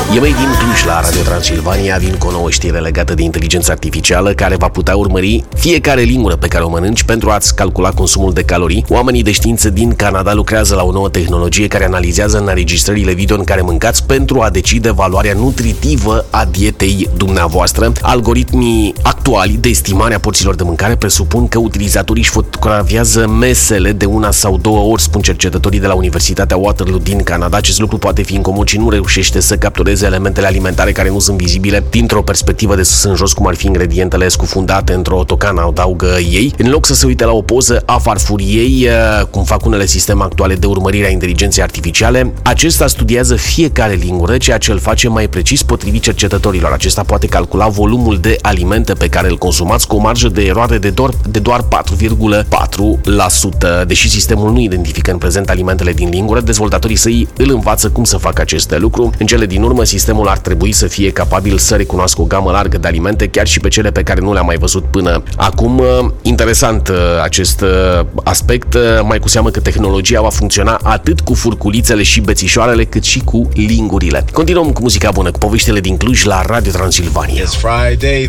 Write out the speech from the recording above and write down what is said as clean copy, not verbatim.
Ei din Cluj la Radio Transilvania vin cu o nouă știre legată de inteligența artificială care va putea urmări fiecare lingură pe care o mănânci pentru a-ți calcula consumul de calorii. Oamenii de știință din Canada lucrează la o nouă tehnologie care analizează înregistrările video în care mâncați pentru a decide valoarea nutritivă a dietei dumneavoastră. Algoritmii actuali de estimare a porțiilor de mâncare presupun că utilizatorii își fotografiază mesele de una sau două ori, spun cercetătorii de la Universitatea Waterloo din Canada. Acest lucru poate fi incomod și nu reușește să captureze elementele alimentare care nu sunt vizibile dintr-o perspectivă de sus în jos, cum ar fi ingredientele scufundate într-o tocană, adaugă ei. În loc să se uite la o poză a farfuriei, cum fac unele sisteme actuale de urmărire a inteligenței artificiale, acesta studiază fiecare lingură, ceea ce îl face mai precis potrivit cercetătorilor. Acesta poate calcula volumul de alimente pe care îl consumați cu o marjă de eroare de doar 4,4%. Deși sistemul nu identifică în prezent alimentele din lingură, dezvoltatorii săi îl învață cum să facă aceste lucruri. În cele din urmă, sistemul ar trebui să fie capabil să recunoască o gamă largă de alimente, chiar și pe cele pe care nu le-am mai văzut până acum. Interesant acest aspect, mai cu seamă că tehnologia va funcționa atât cu furculițele și bețișoarele, cât și cu lingurile. Continuăm cu muzica bună, cu poveștile din Cluj la Radio Transilvania.